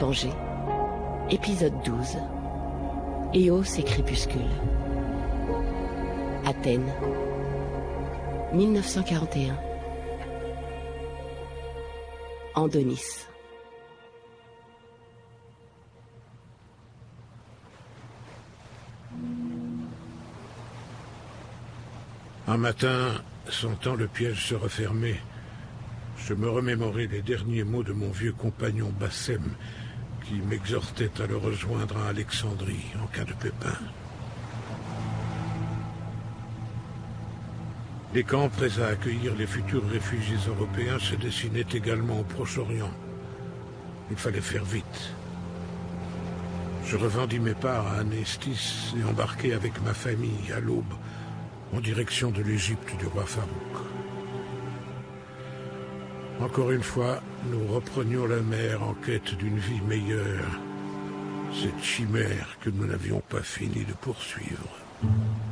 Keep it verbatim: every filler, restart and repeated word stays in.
Tanger, épisode douze. Éos et crépuscule. Athènes, mille neuf cent quarante et un. Andonis. Un matin, sentant le piège se refermer, je me remémorai les derniers mots de mon vieux compagnon Bassem, qui m'exhortait à le rejoindre à Alexandrie en cas de pépin. Les camps prêts à accueillir les futurs réfugiés européens se dessinaient également au Proche-Orient. Il fallait faire vite. Je revendis mes parts à Anestis et embarquai avec ma famille à l'aube en direction de l'Égypte du roi Farouk. Encore une fois, nous reprenions la mer en quête d'une vie meilleure, cette chimère que nous n'avions pas fini de poursuivre.